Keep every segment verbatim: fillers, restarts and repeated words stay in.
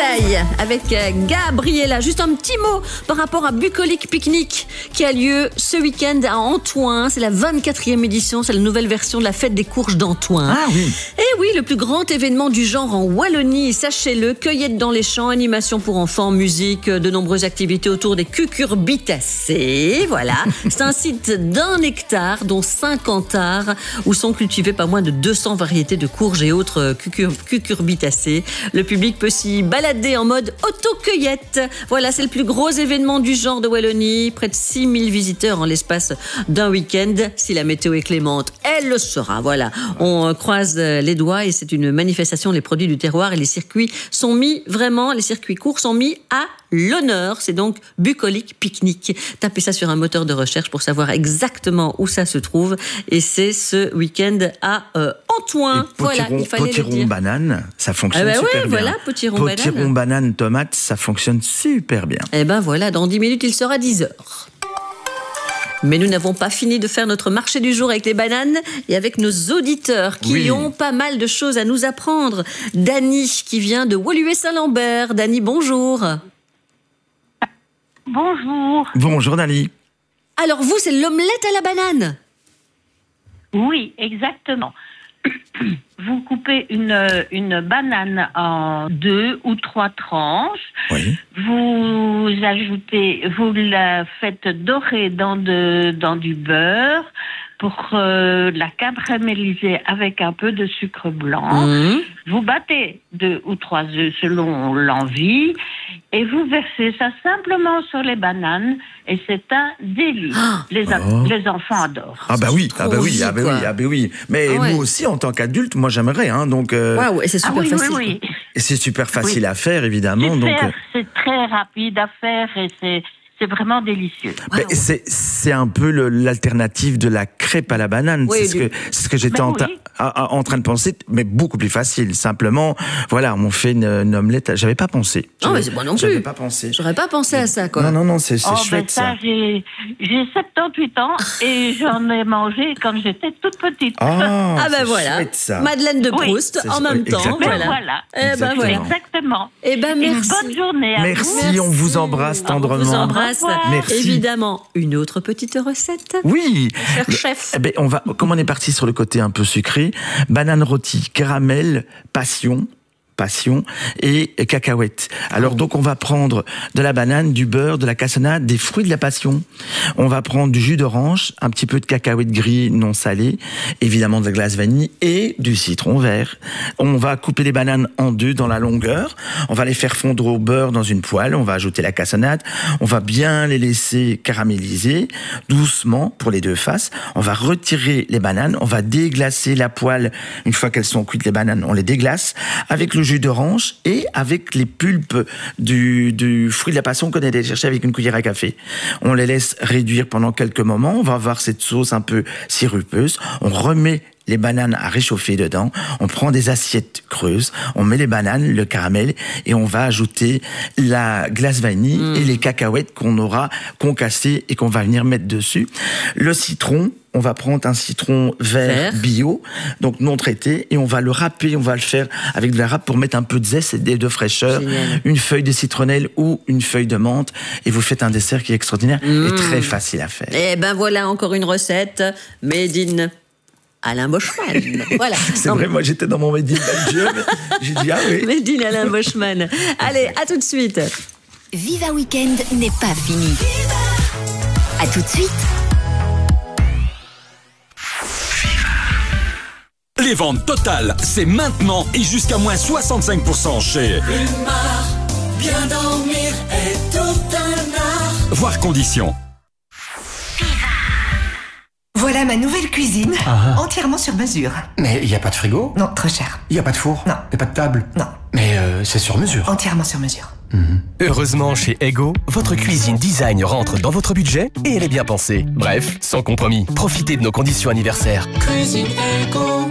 Marseille avec Gabriella. Juste un petit mot par rapport à Bucolique Picnic qui a lieu ce week-end à Antoing. C'est la vingt-quatrième édition, c'est la nouvelle version de la fête des courges d'Antoing. Ah oui. Et oui, le plus grand événement du genre en Wallonie, sachez-le, cueillette dans les champs, animation pour enfants, musique, de nombreuses activités autour des cucurbitacées. Voilà, c'est un site d'un hectare, dont cinquante arts, où sont cultivées pas moins de deux cents variétés de courges et autres cucur- cucurbitacées. Le public peut s'y balader en mode auto-cueillette. Voilà, c'est le plus gros événement du genre de Wallonie. Près de six mille visiteurs en l'espace d'un week-end. Si la météo est clémente, elle le sera. Voilà, on croise les doigts et c'est une manifestation. Les produits du terroir et les circuits sont mis vraiment, les circuits courts sont mis à l'honneur. C'est donc Bucolique Picnic. Tapez ça sur un moteur de recherche pour savoir exactement où ça se trouve. Et c'est ce week-end à euh, Antoing. Voilà, il fallait potiron le dire. Banane, ça fonctionne Ah bah super ouais, bien. voilà, potiron, Potiron banane. banane tomate, ça fonctionne super bien. Eh ben voilà, dans dix minutes, il sera dix heures. Mais nous n'avons pas fini de faire notre marché du jour avec les bananes et avec nos auditeurs qui Oui. ont pas mal de choses à nous apprendre. Dany qui vient de Woluwe-Saint-Lambert. Dany, bonjour. Bonjour. Bonjour Dali. Alors vous, c'est l'omelette à la banane. Oui, exactement. Vous coupez une, une banane en deux ou trois tranches. Oui. Vous ajoutez, vous la faites dorer dans, de, dans du beurre pour euh, la caraméliser avec un peu de sucre blanc. Mmh. Vous battez deux ou trois œufs selon l'envie et vous versez ça simplement sur les bananes et c'est un délice. Ah. Les, a- Oh. les enfants adorent. Ah bah oui, ah bah oui, vie, ah bah quoi. oui, ah bah oui. Mais Ah ouais. nous aussi, en tant qu'adultes, moi j'aimerais, hein, donc euh, Waouh, et c'est super Ah oui, facile. oui, oui. et c'est super facile Oui. à faire évidemment. Donc Super, euh, c'est très rapide à faire et c'est, c'est vraiment délicieux. ben, c'est c'est un peu le- l'alternative de la crêpe à la banane. Oui, c'est ce du- que c'est ce que j'étais Ben en, ta- oui. à- à- en train de penser, mais beaucoup plus facile. Simplement, voilà, on fait une, une omelette. J'avais pas pensé. Ah, mais J'avais- c'est moi non J'avais plus. pas pensé. J'aurais pas pensé à ça, quoi. Non non non, c'est c'est Oh, chouette ben ça, ça. j'ai, j'ai soixante-dix-huit ans et j'en ai mangé quand j'étais toute petite. Ah, Ah ben c'est voilà, chouette, ça. Madeleine de Oui. Proust C'est- en même temps. exactement. Ben Voilà. voilà. Eh ben Exactement. voilà. Exactement. Eh ben Une merci. bonne journée à Merci, vous. on vous embrasse On vous tendrement. embrasse. Au revoir. Merci. Évidemment, une autre petite recette. Oui. Cher chef. Eh ben, on va, comme on est parti sur le côté un peu sucré, banane rôtie, caramel, passion, passion et cacahuètes. Alors donc on va prendre de la banane, du beurre, de la cassonade, des fruits de la passion. On va prendre du jus d'orange, un petit peu de cacahuètes gris non salées, évidemment de la glace vanille et du citron vert. On va couper les bananes en deux dans la longueur. On va les faire fondre au beurre dans une poêle. On va ajouter la cassonade. On va bien les laisser caraméliser doucement pour les deux faces. On va retirer les bananes. On va déglacer la poêle. Une fois qu'elles sont cuites, les bananes, on les déglace avec le jus d'orange et avec les pulpes du, du fruit de la passion qu'on a allé chercher avec une cuillère à café. On les laisse réduire pendant quelques moments. On va avoir cette sauce un peu sirupeuse. On remet les bananes à réchauffer dedans. On prend des assiettes creuses, on met les bananes, le caramel et on va ajouter la glace vanille Mmh. et les cacahuètes qu'on aura concassées et qu'on va venir mettre dessus. Le citron, on va prendre un citron vert, Vert. bio, donc non traité, et on va le râper, on va le faire avec de la râpe pour mettre un peu de zeste et de fraîcheur, Génial. une feuille de citronnelle ou une feuille de menthe, et vous faites un dessert qui est extraordinaire et très facile à faire. Eh ben voilà encore une recette made in Alain Boschman. Voilà. C'est Non, vrai, moi j'étais dans mon Made in Belgium, j'ai dit ah oui. Made in Alain Boschman. Allez, à tout de suite. Viva Weekend n'est pas fini. À tout de suite. Les ventes totales, c'est maintenant et jusqu'à moins soixante-cinq pour cent chez Humar, bien dormir est tout un art. Voir conditions. Voilà ma nouvelle cuisine, entièrement sur mesure. Mais il n'y a pas de frigo? Non, trop cher. Il n'y a pas de four? Non. Il n'y a pas de table? Non, Mais euh, c'est sur mesure. entièrement sur mesure. Heureusement, chez Ego, votre cuisine design rentre dans votre budget et elle est bien pensée. Bref, sans compromis. Profitez de nos conditions anniversaires. Cuisine Ego.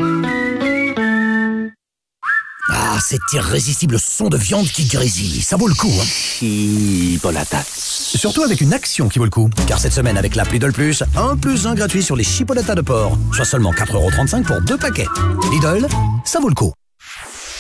Ah, cet irrésistible son de viande qui grésille, ça vaut le coup, hein. Chipolatas. Surtout avec une action qui vaut le coup. Car cette semaine, avec l'appli Lidl Plus, un plus un gratuit sur les chipolatas de porc, soit seulement quatre euros trente-cinq pour deux paquets. Lidl, ça vaut le coup.